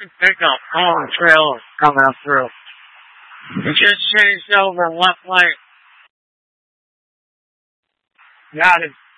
Pickup car trailer coming through. It just changed over left lane. Got it.